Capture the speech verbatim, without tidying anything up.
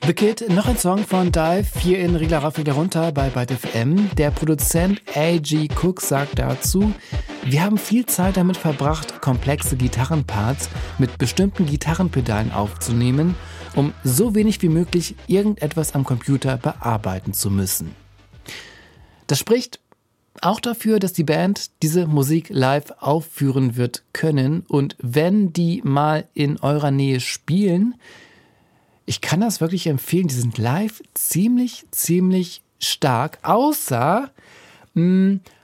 The Kid, noch ein Song von Dive, hier in Regler rauf, Regler runter bei Byte F M. Der Produzent A G Cook sagt dazu: Wir haben viel Zeit damit verbracht, komplexe Gitarrenparts mit bestimmten Gitarrenpedalen aufzunehmen, um so wenig wie möglich irgendetwas am Computer bearbeiten zu müssen. Das spricht auch dafür, dass die Band diese Musik live aufführen wird können, und wenn die mal in eurer Nähe spielen, ich kann das wirklich empfehlen, die sind live ziemlich, ziemlich stark, außer mh,